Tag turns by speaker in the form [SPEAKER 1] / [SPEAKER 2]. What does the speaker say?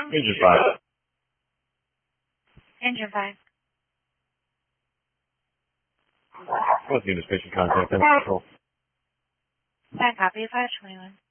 [SPEAKER 1] Engine 5.
[SPEAKER 2] Engine 5.
[SPEAKER 1] What's the unit station contact? Control.
[SPEAKER 2] Bad copy, 521.